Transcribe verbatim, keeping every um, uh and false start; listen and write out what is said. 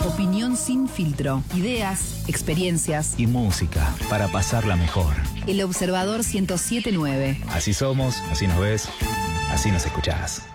Opinión sin filtro. Ideas, experiencias y música para pasarla mejor. El Observador ciento siete punto nueve. Así somos, así nos ves, así nos escuchás.